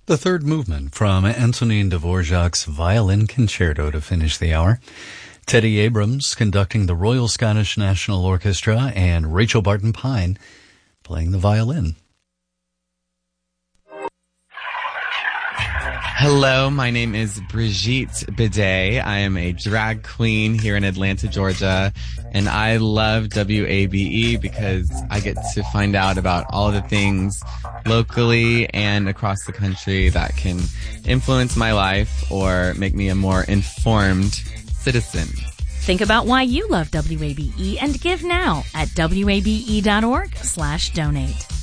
The third movement from Antonin Dvorak's Violin Concerto to finish the hour. Teddy Abrams conducting the Royal Scottish National Orchestra and Rachel Barton Pine playing the violin. Hello, my name is Brigitte Bidet. I am a drag queen here in Atlanta, Georgia, and I love WABE because I get to find out about all the things locally and across the country that can influence my life or make me a more informed citizen. Think about why you love WABE and give now at wabe.org/donate.